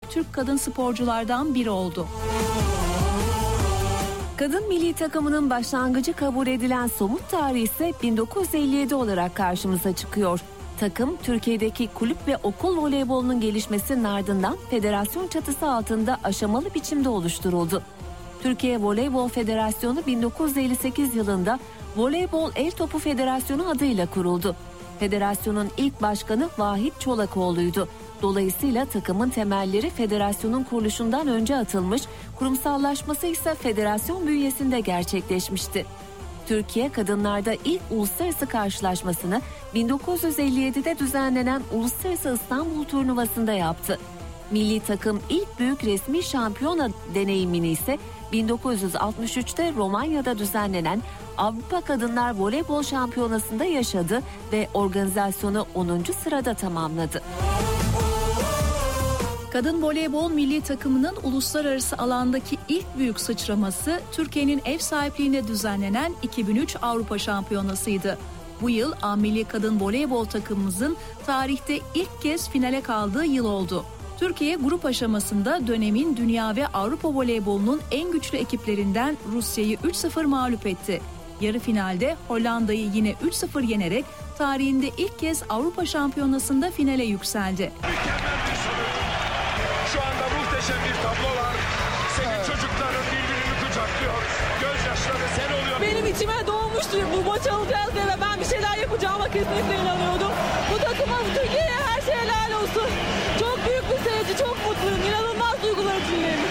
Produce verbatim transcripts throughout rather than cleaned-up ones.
Türk kadın sporculardan biri oldu. Kadın milli takımının başlangıcı kabul edilen somut tarih ise bin dokuz yüz elli yedi olarak karşımıza çıkıyor. Takım Türkiye'deki kulüp ve okul voleybolunun gelişmesinin ardından federasyon çatısı altında aşamalı biçimde oluşturuldu. Türkiye Voleybol Federasyonu bin dokuz yüz elli sekiz yılında Voleybol El Topu Federasyonu adıyla kuruldu. Federasyonun ilk başkanı Vahit Çolakoğlu'ydu. Dolayısıyla takımın temelleri federasyonun kuruluşundan önce atılmış, kurumsallaşması ise federasyon bünyesinde gerçekleşmişti. Türkiye kadınlarda ilk uluslararası karşılaşmasını bin dokuz yüz elli yedide düzenlenen Uluslararası İstanbul Turnuvası'nda yaptı. Milli takım ilk büyük resmi şampiyona deneyimini ise bin dokuz yüz altmış üçte Romanya'da düzenlenen Avrupa Kadınlar Voleybol Şampiyonası'nda yaşadı ve organizasyonu onuncu sırada tamamladı. Kadın voleybol milli takımının uluslararası alandaki ilk büyük sıçraması Türkiye'nin ev sahipliğinde düzenlenen iki bin üç Avrupa Şampiyonası'ydı. Bu yıl A Milli Kadın Voleybol takımımızın tarihte ilk kez finale kaldığı yıl oldu. Türkiye grup aşamasında dönemin dünya ve Avrupa voleybolunun en güçlü ekiplerinden Rusya'yı üç sıfır mağlup etti. Yarı finalde Hollanda'yı yine üç sıfır yenerek tarihinde ilk kez Avrupa Şampiyonası'nda finale yükseldi. Şu anda muhteşem bir tablo var. Senin evet. Çocukların birbirini kucaklıyor. Gözyaşları sel oluyor. Benim içime doğmuştu bu maçı alacağız diye ve ben bir şeyler yapacağıma kesinlikle inanıyordum. Bu takıma, bu Türkiye'ye her şey helal olsun. Çok büyük bir seyirci, çok mutluyum. İnanılmaz duygular içindeyim.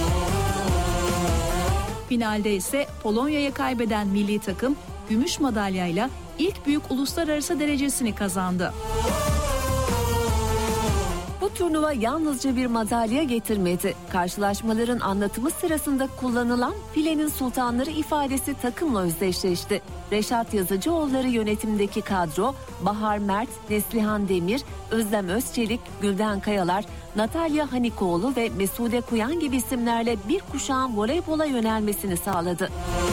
Finalde ise Polonya'ya kaybeden milli takım gümüş madalyayla ilk büyük uluslararası derecesini kazandı. Bu turnuva yalnızca bir madalya getirmedi. Karşılaşmaların anlatımı sırasında kullanılan filenin sultanları ifadesi takımla özdeşleşti. Reşat Yazıcıoğulları yönetimdeki kadro, Bahar Mert, Neslihan Demir, Özlem Özçelik, Gülden Kayalar, Natalya Hanikoğlu ve Mesude Kuyan gibi isimlerle bir kuşağın voleybola yönelmesini sağladı.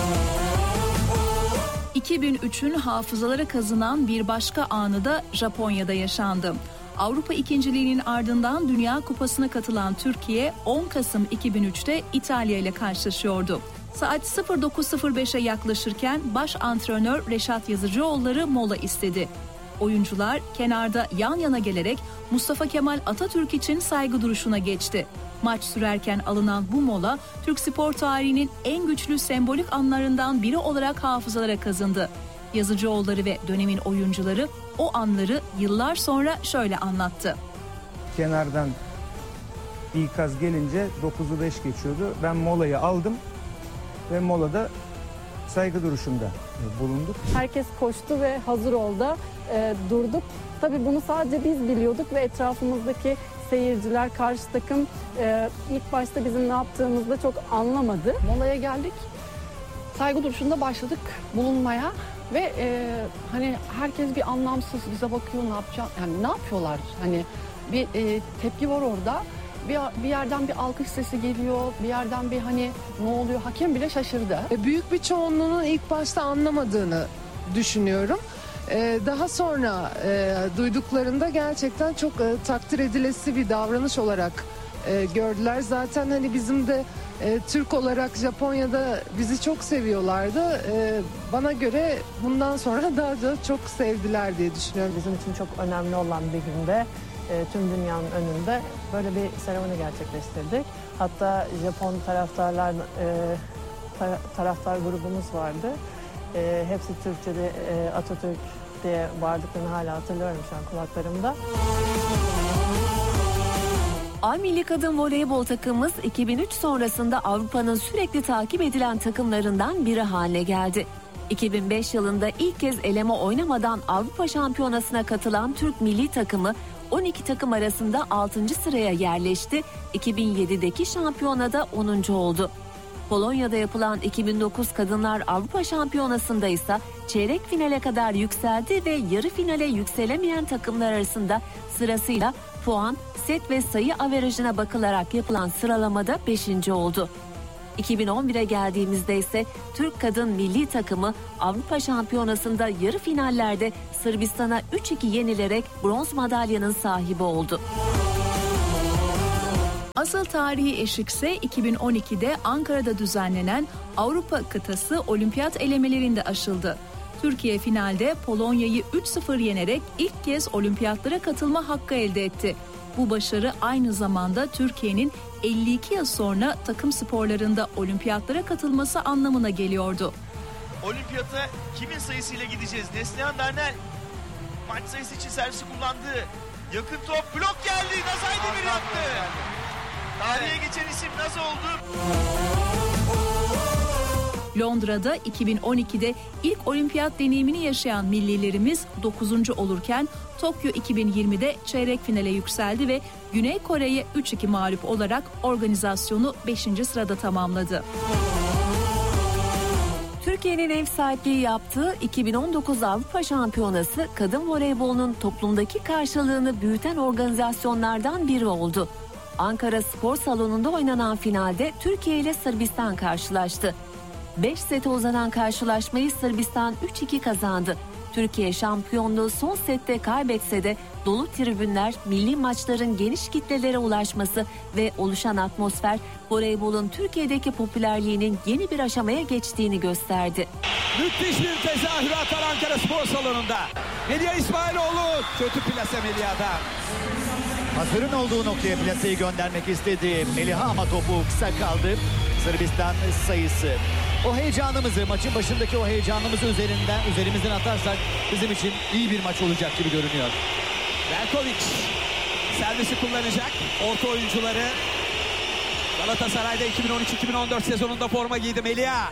iki bin üçün hafızalara kazınan bir başka anı da Japonya'da yaşandı. Avrupa ikinciliğinin ardından Dünya Kupası'na katılan Türkiye on Kasım iki bin üçte İtalya ile karşılaşıyordu. Saat sıfır dokuz sıfır beşe yaklaşırken baş antrenör Reşat Yazıcıoğulları mola istedi. Oyuncular kenarda yan yana gelerek Mustafa Kemal Atatürk için saygı duruşuna geçti. Maç sürerken alınan bu mola Türk spor tarihinin en güçlü sembolik anlarından biri olarak hafızalara kazındı. Yazıcıoğulları ve dönemin oyuncuları o anları yıllar sonra şöyle anlattı. Kenardan bir ikaz gelince dokuzu beş geçiyordu. Ben molayı aldım ve molada saygı duruşunda bulunduk. Herkes koştu ve hazır oldu. E, durduk. Tabii bunu sadece biz biliyorduk ve etrafımızdaki seyirciler, karşı takım e, ilk başta bizim ne yaptığımızı da çok anlamadı. Molaya geldik. Saygı duruşunda başladık bulunmaya. Ve e, hani herkes bir anlamsız bize bakıyor, ne yapacağım, yani ne yapıyorlar, hani bir e, tepki var orada, bir, bir yerden bir alkış sesi geliyor, bir yerden bir hani ne oluyor, hakem bile şaşırdı. Büyük bir çoğunluğunun ilk başta anlamadığını düşünüyorum. Ee, daha sonra e, duyduklarında gerçekten çok e, takdir edilesi bir davranış olarak e, gördüler. Zaten hani bizim de e, Türk olarak Japonya'da bizi çok seviyorlardı. E, bana göre bundan sonra daha da çok sevdiler diye düşünüyorum. Bizim için çok önemli olan bir günde e, tüm dünyanın önünde böyle bir seremoni gerçekleştirdik. Hatta Japon taraftarlar e, tar- taraftar grubumuz vardı. E, hepsi Türkçe'de e, Atatürk diye bağırdıklarını hala hatırlıyorum şu an kulaklarımda. A Milli Kadın Voleybol takımımız iki bin üç sonrasında Avrupa'nın sürekli takip edilen takımlarından biri haline geldi. iki bin beş yılında ilk kez eleme oynamadan Avrupa Şampiyonası'na katılan Türk milli takımı on iki takım arasında altıncı sıraya yerleşti. iki bin yedideki şampiyonada onuncu oldu. Polonya'da yapılan iki bin dokuz Kadınlar Avrupa Şampiyonası'nda ise çeyrek finale kadar yükseldi ve yarı finale yükselemeyen takımlar arasında sırasıyla puan, set ve sayı averajına bakılarak yapılan sıralamada beşinci oldu. iki bin on bire geldiğimizde ise Türk kadın milli takımı Avrupa Şampiyonası'nda yarı finallerde Sırbistan'a üç iki yenilerek bronz madalyanın sahibi oldu. Asıl tarihi eşikse iki bin on ikide Ankara'da düzenlenen Avrupa kıtası olimpiyat elemelerinde aşıldı. Türkiye finalde Polonya'yı üç sıfır yenerek ilk kez olimpiyatlara katılma hakkı elde etti. Bu başarı aynı zamanda Türkiye'nin elli iki yıl sonra takım sporlarında olimpiyatlara katılması anlamına geliyordu. Olimpiyata kimin sayısıyla gideceğiz? Neslihan Darnel maç sayısı için servisi kullandı. Yakın top, blok geldi. Naz Aydemir yaptı. Tarihe geçen isim Naz oldu. Londra'da iki bin on ikide ilk olimpiyat deneyimini yaşayan millilerimiz dokuzuncu olurken Tokyo iki bin yirmide çeyrek finale yükseldi ve Güney Kore'ye üç iki mağlup olarak organizasyonu beşinci sırada tamamladı. Türkiye'nin ev sahipliği yaptığı iki bin on dokuz Avrupa Şampiyonası kadın voleybolunun toplumdaki karşılığını büyüten organizasyonlardan biri oldu. Ankara Spor Salonu'nda oynanan finalde Türkiye ile Sırbistan karşılaştı. beş sete uzanan karşılaşmayı Sırbistan üç iki kazandı. Türkiye şampiyonluğu son sette kaybetse de dolu tribünler, milli maçların geniş kitlelere ulaşması ve oluşan atmosfer voleybolun Türkiye'deki popülerliğinin yeni bir aşamaya geçtiğini gösterdi. Müthiş bir tezahürat var Ankara Spor Salonu'nda. Melia İsmailoğlu kötü plase Melia'da. Hazırın olduğu noktaya plaseyi göndermek istedi Meliha ama topu kısa kaldı. Sırbistan sayısı. O heyecanımızı, maçın başındaki o heyecanımızı üzerinden, üzerimizden atarsak bizim için iyi bir maç olacak gibi görünüyor. Velkovic servisi kullanacak. Orta oyuncuları Galatasaray'da iki bin on üç iki bin on dört sezonunda forma giydi Melia.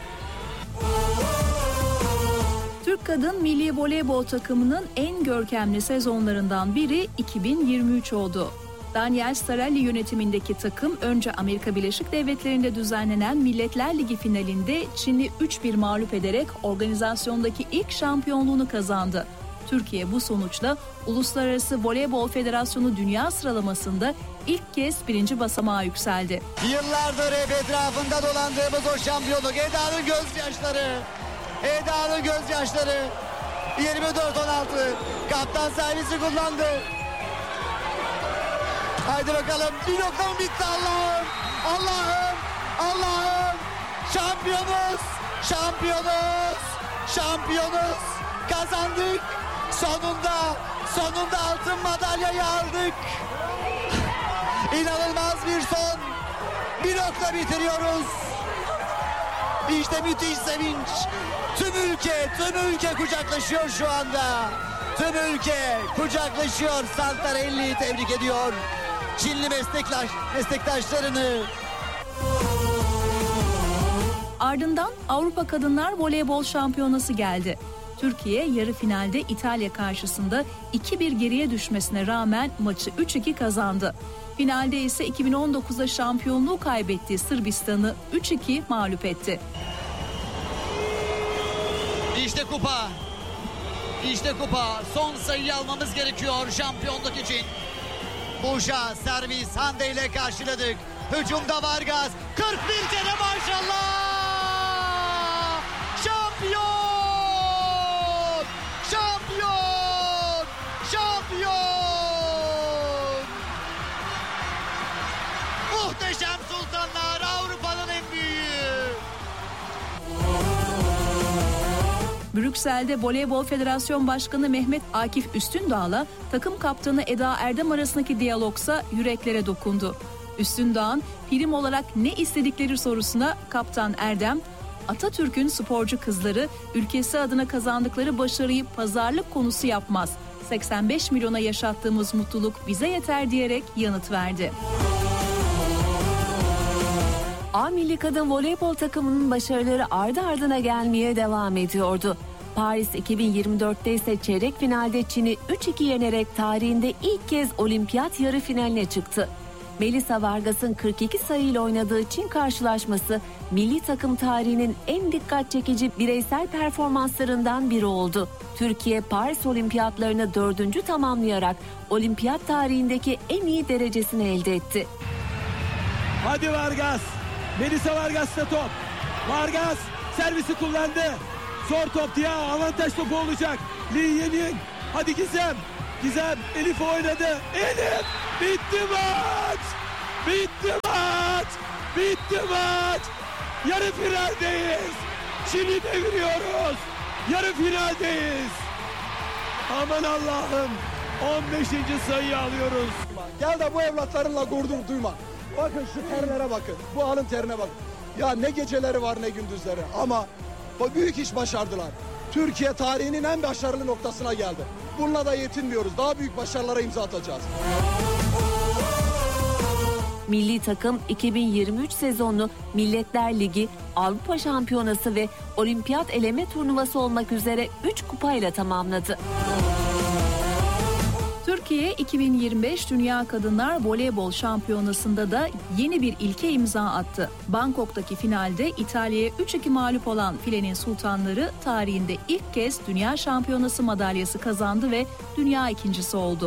Türk kadın milli voleybol takımının en görkemli sezonlarından biri iki bin yirmi üç oldu. Daniel Starelli yönetimindeki takım önce Amerika Birleşik Devletleri'nde düzenlenen Milletler Ligi finalinde Çin'i üç bir mağlup ederek organizasyondaki ilk şampiyonluğunu kazandı. Türkiye bu sonuçla Uluslararası Voleybol Federasyonu Dünya Sıralaması'nda ilk kez birinci basamağa yükseldi. Yıllardır hep etrafında dolandığımız o şampiyonluk, Eda'nın gözyaşları, Eda'nın gözyaşları, yirmi dört on altı kaptan servisi kullandı. Haydi bakalım, bir nokta mı bitti Allah'ım, Allah'ım, Allah'ım, şampiyonuz, şampiyonuz, şampiyonuz, kazandık, sonunda, sonunda altın madalyayı aldık. İnanılmaz bir son, bir nokta bitiriyoruz. İşte müthiş sevinç, tüm ülke, tüm ülke kucaklaşıyor şu anda. Tüm ülke kucaklaşıyor, Santarelli'yi tebrik ediyor. Çinli meslektaş, meslektaşlarını. Ardından Avrupa Kadınlar Voleybol Şampiyonası geldi. Türkiye yarı finalde İtalya karşısında iki bir geriye düşmesine rağmen maçı üç iki kazandı. Finalde ise iki bin on dokuzda şampiyonluğu kaybettiği Sırbistan'ı üç iki mağlup etti. İşte kupa. İşte kupa. Son sayıyı almamız gerekiyor şampiyonluk için. Buja servis Hande ile karşıladık. Hücumda Vargas. kırk bir kere maşallah. Şampiyon! Şampiyon! Şampiyon! Muhteşem sultanlar, Avrupa'nın en büyüğü. Brüksel'de Voleybol Federasyon Başkanı Mehmet Akif Üstündağ'la takım kaptanı Eda Erdem arasındaki diyalogsa yüreklere dokundu. Üstündağ'ın prim olarak ne istedikleri sorusuna kaptan Erdem, Atatürk'ün sporcu kızları ülkesi adına kazandıkları başarıyı pazarlık konusu yapmaz. seksen beş milyona yaşattığımız mutluluk bize yeter diyerek yanıt verdi. A Milli Kadın Voleybol takımının başarıları ardı ardına gelmeye devam ediyordu. Paris iki bin yirmi dörtte ise çeyrek finalde Çin'i üç iki yenerek tarihinde ilk kez olimpiyat yarı finaline çıktı. Melisa Vargas'ın kırk iki sayıyla oynadığı Çin karşılaşması milli takım tarihinin en dikkat çekici bireysel performanslarından biri oldu. Türkiye Paris Olimpiyatlarını dördüncü tamamlayarak olimpiyat tarihindeki en iyi derecesini elde etti. Hadi Vargas. Melisa Vargas'ta top. Vargas servisi kullandı. Zor top diye avantaj topu olacak. Lee Yening. Hadi Gizem. Gizem Elif oynadı. Elif. Bitti maç. Bitti maç! Bitti maç! Yarı finaldeyiz! Çin'i deviriyoruz! Yarı finaldeyiz! Aman Allah'ım! on beşinci sayıyı alıyoruz. Gel de bu evlatlarınla gurur duyma. Bakın şu terlere bakın. Bu alın terine bakın. Ya ne geceleri var ne gündüzleri. Ama bu büyük iş başardılar. Türkiye tarihinin en başarılı noktasına geldi. Bununla da yetinmiyoruz. Daha büyük başarılara imza atacağız. Milli takım iki bin yirmi üç sezonunu Milletler Ligi, Avrupa Şampiyonası ve Olimpiyat eleme turnuvası olmak üzere üç kupayla tamamladı. Türkiye iki bin yirmi beş Dünya Kadınlar Voleybol Şampiyonası'nda da yeni bir ilke imza attı. Bangkok'taki finalde İtalya'ya üç iki mağlup olan filenin sultanları tarihinde ilk kez Dünya Şampiyonası madalyası kazandı ve dünya ikincisi oldu.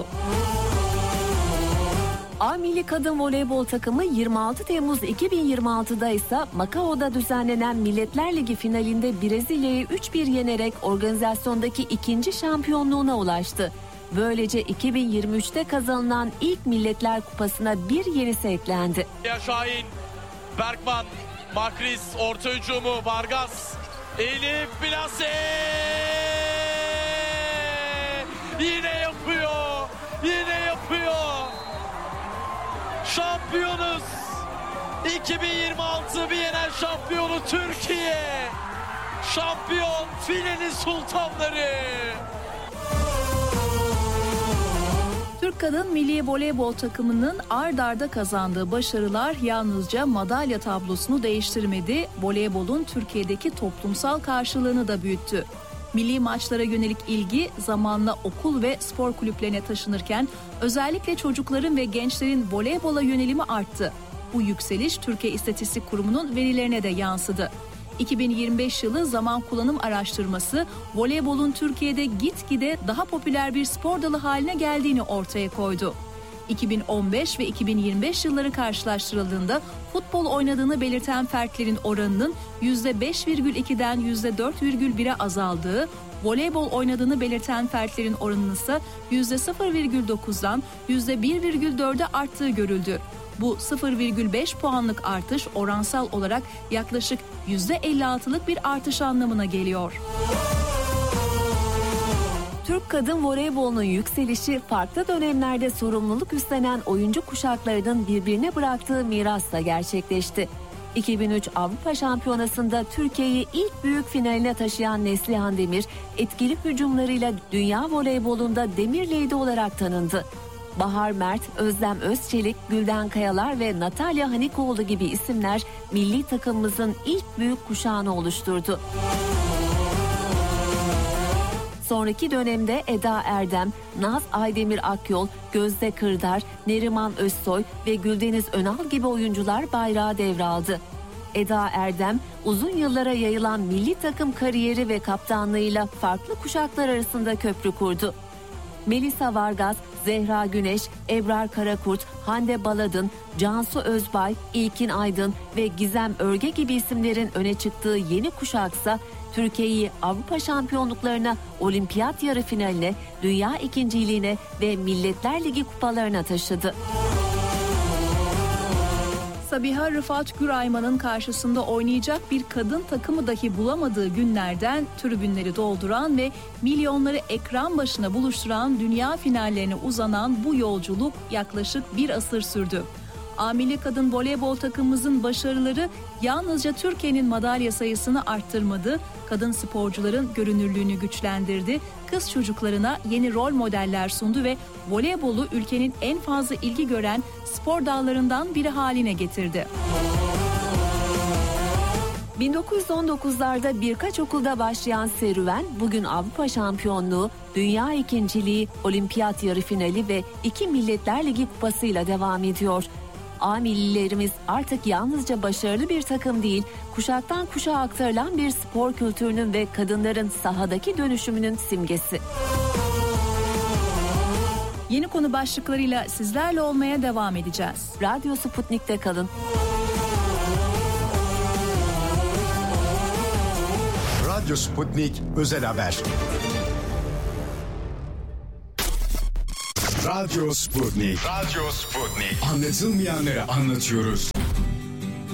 A Milli Kadın Voleybol takımı yirmi altı Temmuz iki bin yirmi altıda ise Macao'da düzenlenen Milletler Ligi finalinde Brezilya'yı üç bir yenerek organizasyondaki ikinci şampiyonluğuna ulaştı. Böylece iki bin yirmi üçte kazanılan ilk Milletler Kupası'na bir yenisi eklendi. Şahin, Berkman, Makris, orta hücumu, Vargas, Elif plase, yine yapıyor, yine yapıyor. Şampiyonuz, iki bin yirmi altı Bienal şampiyonu Türkiye, şampiyon filenin sultanları. Türk Kadın Milli Voleybol takımının ard arda kazandığı başarılar yalnızca madalya tablosunu değiştirmedi, voleybolun Türkiye'deki toplumsal karşılığını da büyüttü. Milli maçlara yönelik ilgi zamanla okul ve spor kulüplerine taşınırken özellikle çocukların ve gençlerin voleybola yönelimi arttı. Bu yükseliş Türkiye İstatistik Kurumu'nun verilerine de yansıdı. iki bin yirmi beş yılı zaman kullanım araştırması voleybolun Türkiye'de gitgide daha popüler bir spor dalı haline geldiğini ortaya koydu. iki bin on beş ve iki bin yirmi beş yılları karşılaştırıldığında futbol oynadığını belirten fertlerin oranının yüzde beş virgül ikiden yüzde dört virgül bire azaldığı, voleybol oynadığını belirten fertlerin oranının ise yüzde sıfır virgül dokuzdan yüzde bir virgül dörde arttığı görüldü. Bu sıfır virgül beş puanlık artış oransal olarak yaklaşık yüzde elli altılık bir artış anlamına geliyor. Türk kadın voleybolunun yükselişi farklı dönemlerde sorumluluk üstlenen oyuncu kuşaklarının birbirine bıraktığı mirasla gerçekleşti. iki bin üç Avrupa Şampiyonası'nda Türkiye'yi ilk büyük finaline taşıyan Neslihan Demir, etkili hücumlarıyla dünya voleybolunda Demir Lady olarak tanındı. Bahar Mert, Özlem Özçelik, Gülden Kayalar ve Natalya Hanikoğlu gibi isimler milli takımımızın ilk büyük kuşağını oluşturdu. Sonraki dönemde Eda Erdem, Naz Aydemir Akyol, Gözde Kırdar, Neriman Özsoy ve Güldeniz Önal gibi oyuncular bayrağı devraldı. Eda Erdem, uzun yıllara yayılan milli takım kariyeri ve kaptanlığıyla farklı kuşaklar arasında köprü kurdu. Melisa Vargas, Zehra Güneş, Ebrar Karakurt, Hande Baladın, Cansu Özbay, İlkin Aydın ve Gizem Örge gibi isimlerin öne çıktığı yeni kuşaksa Türkiye'yi Avrupa şampiyonluklarına, olimpiyat yarı finaline, dünya ikinciliğine ve Milletler Ligi kupalarına taşıdı. Sabiha Rıfat Gürayman'ın karşısında oynayacak bir kadın takımı dahi bulamadığı günlerden tribünleri dolduran ve milyonları ekran başına buluşturan dünya finallerine uzanan bu yolculuk yaklaşık bir asır sürdü. A Milli Kadın Voleybol takımımızın başarıları yalnızca Türkiye'nin madalya sayısını arttırmadı, kadın sporcuların görünürlüğünü güçlendirdi, kız çocuklarına yeni rol modeller sundu ve voleybolu ülkenin en fazla ilgi gören spor dallarından biri haline getirdi. bin dokuz yüz on dokuzlarda birkaç okulda başlayan serüven bugün Avrupa şampiyonluğu, dünya ikinciliği, olimpiyat yarı finali ve iki Milletler Ligi kupasıyla devam ediyor. A millilerimiz artık yalnızca başarılı bir takım değil, kuşaktan kuşağa aktarılan bir spor kültürünün ve kadınların sahadaki dönüşümünün simgesi. Yeni konu başlıklarıyla sizlerle olmaya devam edeceğiz. Radyo Sputnik'te kalın. Radyo Sputnik Özel Haber. Radyo Sputnik. Radyo Sputnik. Anlatılmayanları anlatıyoruz.